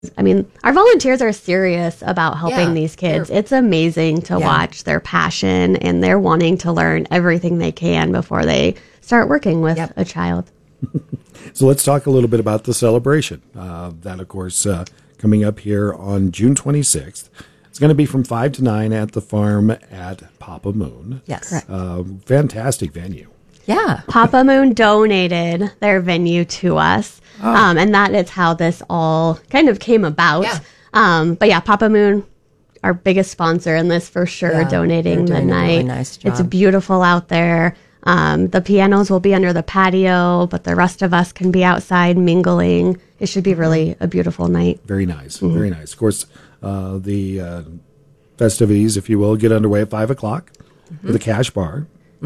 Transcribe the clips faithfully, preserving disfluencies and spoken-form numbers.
I mean, our volunteers are serious about helping Yeah, these kids. they're- It's amazing to Yeah. watch their passion, and they're wanting to learn everything they can before they start working with Yep. a child. So let's talk a little bit about the celebration. Uh, that, of course, uh, coming up here on June twenty-sixth. It's going to be from five to nine at the farm at Papa Moon. Yes. Correct. Uh, fantastic venue. Yeah. Papa Moon donated their venue to us, um, and that is how this all kind of came about. Yeah. Um, but yeah, Papa Moon, our biggest sponsor in this for sure, Yeah, donating they're the doing a really night. nice It's job. beautiful out there. Um, the pianos will be under the patio, but the rest of us can be outside mingling. It should be really a beautiful night. Very nice. Very nice. Of course, uh, the uh, festivities, if you will, get underway at five o'clock with a cash bar.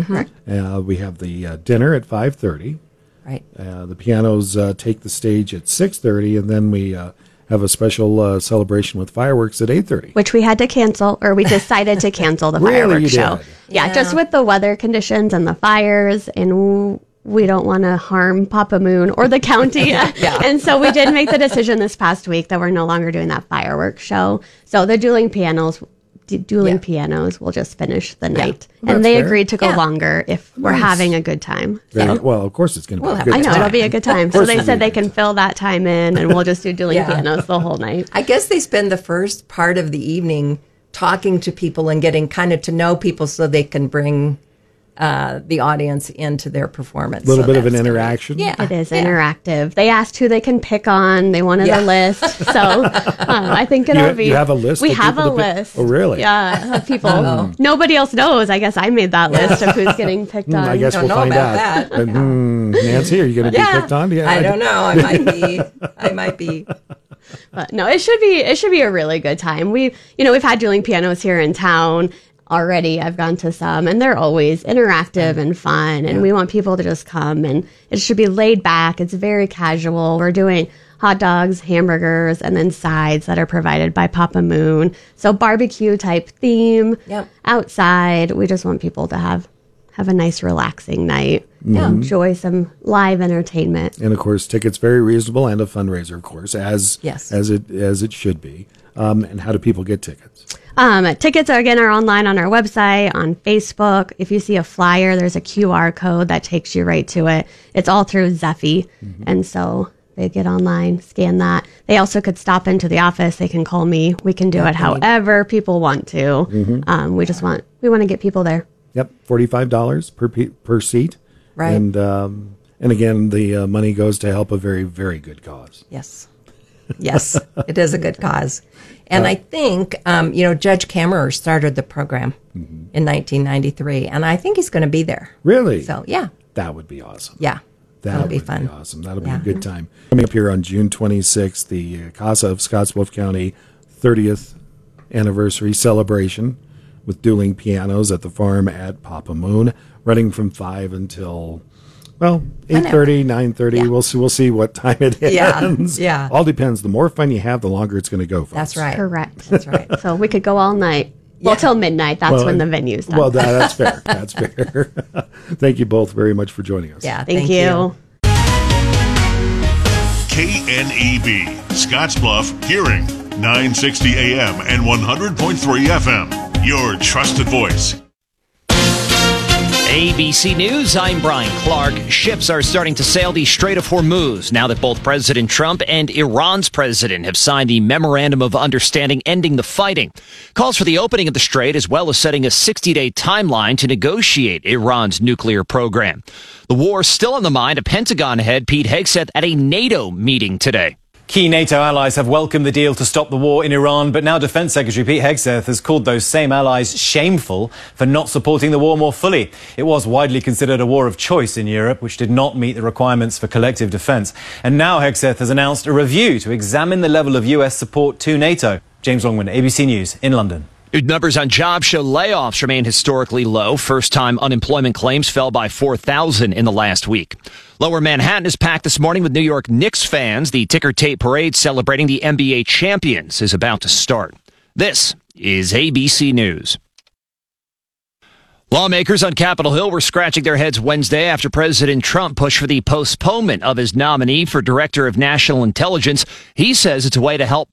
Uh, we have the uh, dinner at five thirty. Right. Uh, the pianos uh, take the stage at six thirty, and then we uh, have a special uh, celebration with fireworks at eight thirty. Which we had to cancel, or we decided to cancel the Really, fireworks you show. did? Yeah, Yeah. just with the weather conditions and the fires, and w- we don't want to harm Papa Moon or the county. And so we did make the decision this past week that we're no longer doing that fireworks show. So the dueling pianos, d- dueling Yeah. pianos will just finish the night. Well, and that's they fair. agreed to go Yeah. longer if we're Nice. having a good time. Very, well, of course it's going to be We'll a have- good I know, time. it'll be a good time. So course they it'll said be a they good can fill that time in, and we'll just do dueling Yeah. pianos the whole night. I guess they spend the first part of the evening talking to people and getting kind of to know people so they can bring uh, the audience into their performance. A little So bit of an that's gonna be- interaction. Yeah. It is yeah. interactive. They asked who they can pick on. They wanted Yeah. a list. So uh, I think it'll You- be. you have a list We of have people a to pick- list. Oh, really? Yeah, of people. Nobody else knows. I guess I made that list of who's getting picked on. Hmm, I guess Don't we'll know find about out. that. And, hmm, Nancy, are you going to Yeah. be picked on? I don't know. I might be. I might be. But no, it should be. It should be a really good time. We, you know, we've had dueling pianos here in town already. I've gone to some, and they're always interactive and fun. And we want people to just come, and it should be laid back. It's very casual. We're doing hot dogs, hamburgers, and then sides that are provided by Papa Moon. So barbecue type theme. Yep. Outside, we just want people to have have a nice, relaxing night. Yeah. Enjoy some live entertainment. And of course, tickets very reasonable, and a fundraiser, of course, as Yes. as it as it should be. Um, and how do people get tickets? Um, tickets are again are online on our website, on Facebook. If you see a flyer, there's a Q R code that takes you right to it. It's all through Zeffy, and so they get online, scan that. They also could stop into the office. They can call me. We can do it however people want to. Um, we just want we want to get people there. Yep, forty-five dollars per pe- per seat. Right. And um, and again, the uh, money goes to help a very very good cause. Yes. Yes, it is a good cause. And I think, um, you know, Judge Kammerer started the program in nineteen ninety-three, and I think he's going to be there. Really? So, yeah, That would be awesome. yeah, That that'll be would fun. be awesome. That'll Yeah. be a good time. Coming up here on June twenty-sixth, the uh, Casa of Scottsbluff County thirtieth anniversary celebration with dueling pianos at the farm at Papa Moon, running from five until, well, eight thirty, nine thirty. Yeah. We'll see. We'll see what time it Yeah, ends. yeah. All depends. The more fun you have, the longer it's going to go. Folks. That's right. Correct. That's right. So we could go all night. Well, Yeah. till midnight. That's Well, when the venue's done. Well, that, that's fair. That's fair. Thank you both very much for joining us. Yeah, Thank, thank, you. K N E B, Scottsbluff, Hearing, nine sixty A M and one hundred point three F M. Your trusted voice. A B C News, I'm Brian Clark. Ships are starting to sail the Strait of Hormuz now that both President Trump and Iran's president have signed the Memorandum of Understanding ending the fighting. Calls for the opening of the strait as well as setting a sixty-day timeline to negotiate Iran's nuclear program. The war still on the mind of Pentagon head Pete Hegseth at a NATO meeting today. Key NATO allies have welcomed the deal to stop the war in Iran, but now Defense Secretary Pete Hegseth has called those same allies shameful for not supporting the war more fully. It was widely considered a war of choice in Europe, which did not meet the requirements for collective defense. And now Hegseth has announced a review to examine the level of U S support to NATO. James Longman, A B C News in London. Numbers on jobs show layoffs remain historically low. First-time unemployment claims fell by four thousand in the last week. Lower Manhattan is packed this morning with New York Knicks fans. The ticker tape parade celebrating the N B A champions is about to start. This is A B C News. Lawmakers on Capitol Hill were scratching their heads Wednesday after President Trump pushed for the postponement of his nominee for Director of National Intelligence. He says it's a way to help